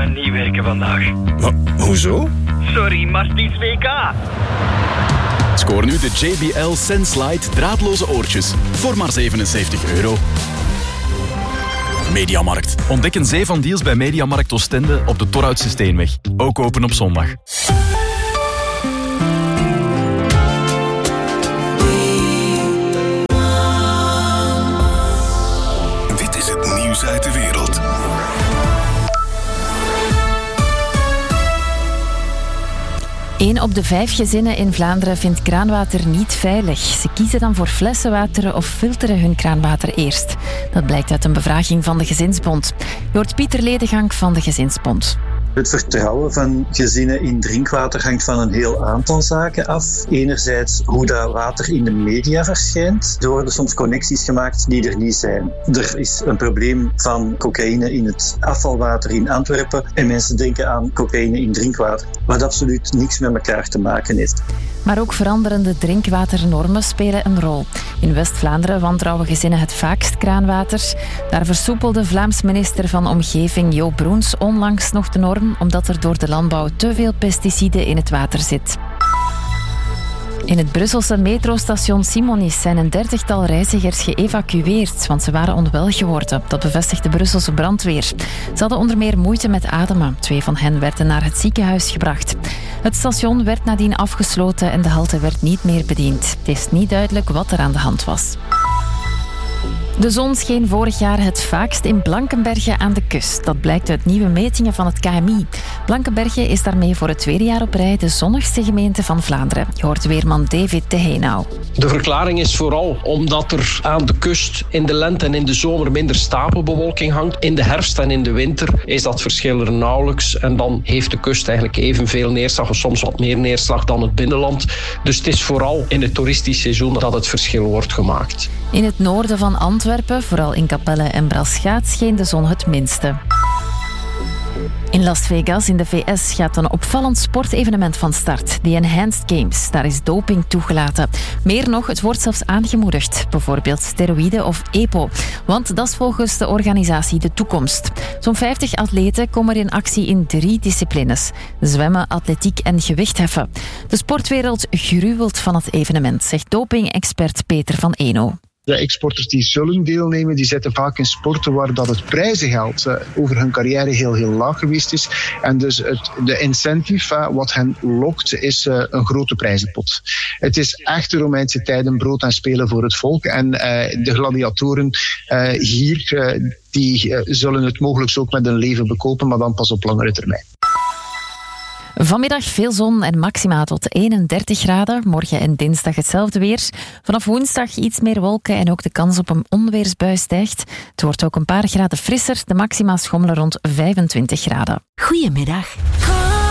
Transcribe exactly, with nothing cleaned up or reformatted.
kan niet werken vandaag. Maar, hoezo? Sorry, maar het is W K. Scoor nu de J B L Sense draadloze oortjes voor maar zevenenzeventig euro. Mediamarkt. Ontdek een zee van deals bij Mediamarkt Oostende op de Torhoutse Steenweg. Ook open op zondag. Dit is het nieuws uit de wereld. Eén op de vijf gezinnen in Vlaanderen vindt kraanwater niet veilig. Ze kiezen dan voor flessenwater of filteren hun kraanwater eerst. Dat blijkt uit een bevraging van de Gezinsbond. Je hoort Pieter Ledegang van de Gezinsbond. Het vertrouwen van gezinnen in drinkwater hangt van een heel aantal zaken af. Enerzijds hoe dat water in de media verschijnt. Er worden soms connecties gemaakt die er niet zijn. Er is een probleem van cocaïne in het afvalwater in Antwerpen en mensen denken aan cocaïne in drinkwater, wat absoluut niks met elkaar te maken heeft. Maar ook veranderende drinkwaternormen spelen een rol. In West-Vlaanderen wantrouwen gezinnen het vaakst kraanwater. Daar versoepelde Vlaams minister van Omgeving Jo Broens onlangs nog de norm, omdat er door de landbouw te veel pesticiden in het water zit. In het Brusselse metrostation Simonis zijn een dertigtal reizigers geëvacueerd, want ze waren onwel geworden. Dat bevestigt de Brusselse brandweer. Ze hadden onder meer moeite met ademen. Twee van hen werden naar het ziekenhuis gebracht. Het station werd nadien afgesloten en de halte werd niet meer bediend. Het is niet duidelijk wat er aan de hand was. De zon scheen vorig jaar het vaakst in Blankenberge aan de kust. Dat blijkt uit nieuwe metingen van het K M I. Blankenberge is daarmee voor het tweede jaar op rij de zonnigste gemeente van Vlaanderen. Je hoort weerman David de Heenau. De verklaring is vooral omdat er aan de kust in de lente en in de zomer minder stapelbewolking hangt. In de herfst en in de winter is dat verschil er nauwelijks. En dan heeft de kust eigenlijk evenveel neerslag of soms wat meer neerslag dan het binnenland. Dus het is vooral in het toeristisch seizoen dat het verschil wordt gemaakt. In het noorden van Antwerpen, vooral in Capelle en Braschaat, scheen de zon het minste. In Las Vegas in de V S gaat een opvallend sportevenement van start. De Enhanced Games. Daar is doping toegelaten. Meer nog, het wordt zelfs aangemoedigd. Bijvoorbeeld steroïden of E P O. Want dat is volgens de organisatie de toekomst. Zo'n vijftig atleten komen in actie in drie disciplines. Zwemmen, atletiek en gewichtheffen. De sportwereld gruwelt van het evenement, zegt doping-expert Peter van Eno. De exporters die zullen deelnemen, die zitten vaak in sporten waar dat het prijzengeld uh, over hun carrière heel, heel laag geweest is. En dus het, de incentive, uh, wat hen lokt, is uh, een grote prijzenpot. Het is echt de Romeinse tijden brood en spelen voor het volk. En uh, de gladiatoren uh, hier, uh, die uh, zullen het mogelijk ook met hun leven bekopen, maar dan pas op langere termijn. Vanmiddag veel zon en maxima tot eenendertig graden. Morgen en dinsdag hetzelfde weer. Vanaf woensdag iets meer wolken en ook de kans op een onweersbui stijgt. Het wordt ook een paar graden frisser. De maxima schommelen rond vijfentwintig graden. Goedemiddag.